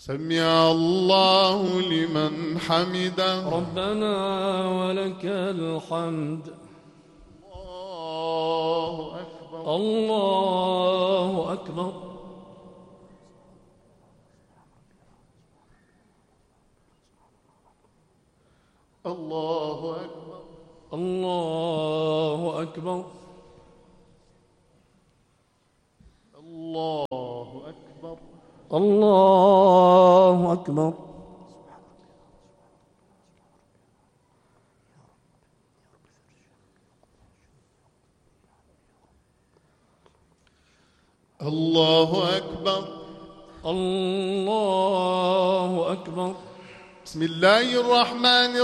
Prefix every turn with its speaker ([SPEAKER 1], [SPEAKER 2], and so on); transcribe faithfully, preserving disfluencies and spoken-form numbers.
[SPEAKER 1] سمع الله لمن حمده.
[SPEAKER 2] ربنا ولك الحمد.
[SPEAKER 1] الله أكبر.
[SPEAKER 2] الله أكبر.
[SPEAKER 1] الله أكبر.
[SPEAKER 2] الله أكبر.
[SPEAKER 1] الله أكبر.
[SPEAKER 2] الله أكبر.
[SPEAKER 1] الله أكبر.
[SPEAKER 2] الله أكبر.
[SPEAKER 1] بسم الله الرحمن